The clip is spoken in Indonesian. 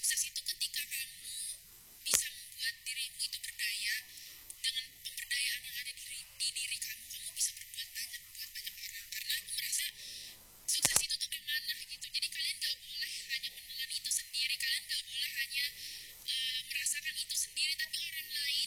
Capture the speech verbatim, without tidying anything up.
sukses itu ketika kamu bisa membuat dirimu itu berdaya dengan pemberdayaan yang ada di, di diri kamu. Kamu bisa berbuat banyak buat banyak orang. Karena aku merasa sukses itu tuh amanah gitu. Jadi kalian gak boleh hanya menelan itu sendiri. Kalian gak boleh hanya uh, merasakan itu sendiri, tapi orang lain